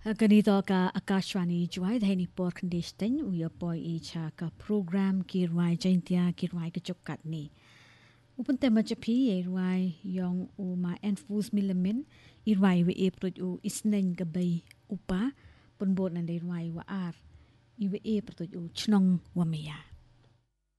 Ganito ka Akashwani Juai Dhani Por Kandishtan Uya Poi Icha ka program Kirwai Jaintia Kirwai Kachokat ni. Upun tema japi irwai yong uma enfus milamin irwai we eproj u isnen gabay upa punbot na irwai wa ar iwe eproj u chnong wa meya.